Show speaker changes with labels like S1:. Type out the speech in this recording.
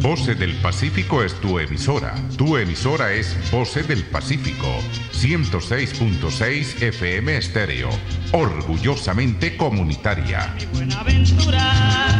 S1: Voces del Pacífico es tu emisora. Tu emisora es Voces del Pacífico. 106.6 FM Estéreo. Orgullosamente comunitaria.
S2: Mi Buenaventura.